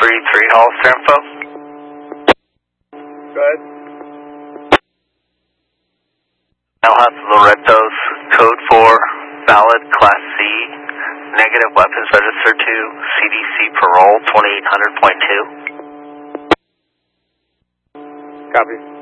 433 Hollister info. Go ahead. El Paso Loretos, code 4, valid Class C, negative weapons registered to CDC parole 2800.2. Copy.